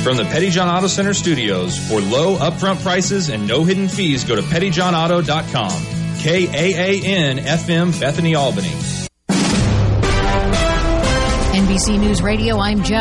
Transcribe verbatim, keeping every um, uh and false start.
From the Petty John Auto Center studios, for low upfront prices and no hidden fees, go to petty john auto dot com. K A A N F M, Bethany, Albany. N B C News Radio, I'm Jeff.